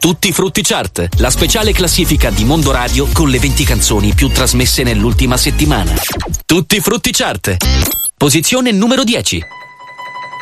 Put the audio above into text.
Tutti Frutti Chart, la speciale classifica di Mondo Radio con le 20 canzoni più trasmesse nell'ultima settimana. Tutti Frutti Chart, posizione numero 10.